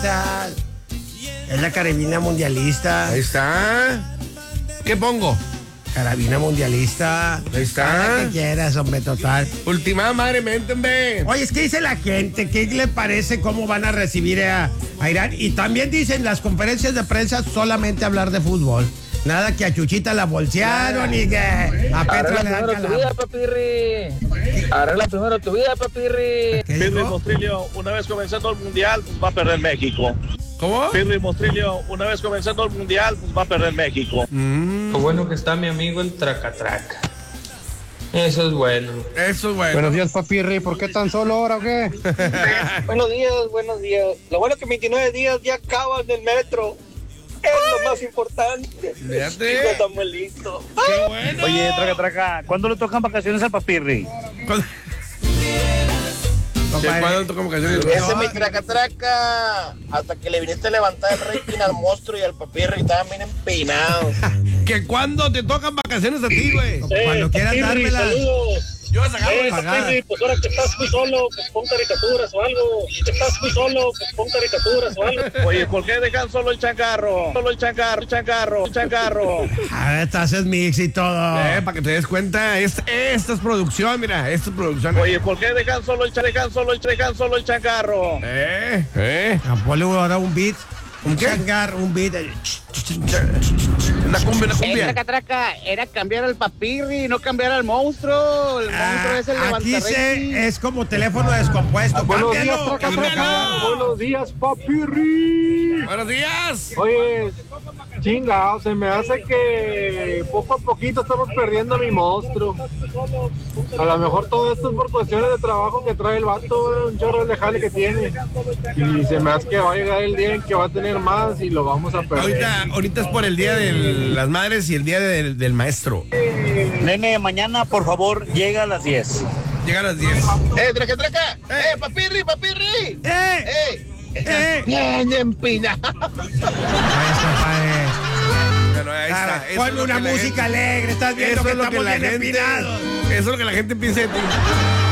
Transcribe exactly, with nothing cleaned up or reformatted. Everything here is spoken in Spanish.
mundialista. Es la carabina mundialista. Ahí está. ¿Qué pongo? Carabina mundialista. Ahí está. Lo que quieras, hombre, total. Ultimada madremente, hombre. Oye, es que dice la gente, ¿qué le parece cómo van a recibir a, a Irán? Y también dicen las conferencias de prensa solamente hablar de fútbol. Nada que a Chuchita la bolsearon y que a Petro le dan Arregla primero tu vida, papirri. Arregla primero tu vida, papirri. Pirri Mostrilio, una vez comenzando el mundial, pues va a perder México. ¿Cómo? Pirri Mostrilio, una vez comenzando el mundial, pues va a perder México. Mm. Lo bueno que está mi amigo el Tracatraca. Eso es bueno. Eso es bueno. Buenos días, papirri. ¿Por qué tan solo ahora o qué? Buenos días, buenos días. Lo bueno que veintinueve días ya acaban del metro. Es lo más importante. Fíjate. Hijo de Samuelito. ¡Qué bueno! Oye, traca, traca, ¿cuándo le tocan vacaciones al papirri? ¿Cuándo? ¿De cuándo tocamos canciones? Ese es mi traca traca. Hasta que le viniste a levantar el rating al monstruo y al papirri, estaban bien empeinados. ¿Que cuándo te tocan vacaciones a ti, güey? Cuando quieras dármela. Saludos. Yo voy a sacar Eh, pagada. papirri, pues ahora que estás muy solo, pues pon caricaturas o algo. Que estás muy solo, pues pon caricaturas o algo. Oye, ¿por qué dejan solo el changarro? Solo el changarro, el changarro, el changarro. A ver, te haces mix y todo. Eh, para que te des cuenta, esta, esta es producción, mira, esta es producción. Oye, ¿por qué dejan solo el cha- dejan solo el cha- dejan solo el changarro? Eh, eh. A ponle ahora un beat. Un ¿Qué? changar, un beat. Una cumbia, una Eh, cumbia. traca traca, era cambiar al papirri, no cambiar al monstruo. El monstruo es el Ah, aquí levantarrating. se, es como teléfono descompuesto. Buenos días, Cámbialo, traca, traca. cámbialo. Buenos días, papirri. Buenos días. Oye, chingado, se me hace que poco a poquito estamos perdiendo a mi monstruo. A lo mejor todo esto es por cuestiones de trabajo que trae el vato, un chorro de jale que tiene. Y se me hace que va a llegar el día en que va a tener más y lo vamos a perder. Ahorita, ahorita es por el día de las madres y el día del, del maestro. Nene, mañana, por favor, llega a las diez. Llega a las diez. Eh, traca traca. Eh, papirri, papirri. ¡Eh! Eh. ¡Eh! Bien empinado. Maestro, padre. Bueno, ahí Ah, está. Eso es ponme lo una que la música gente- alegre, estás viendo Eso que es lo que estamos la bien gente. empinados. Eso es lo que la gente piensa de ti.